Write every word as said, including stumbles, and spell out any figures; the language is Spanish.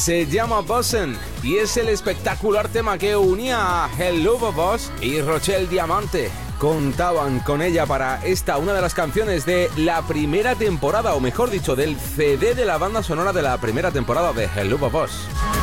Se llama Bossen y es el espectacular tema que unía a Hello Boss y Rochelle Diamante. Contaban con ella para esta, una de las canciones de la primera temporada, o mejor dicho, del C D de la banda sonora de la primera temporada de Hello Boss.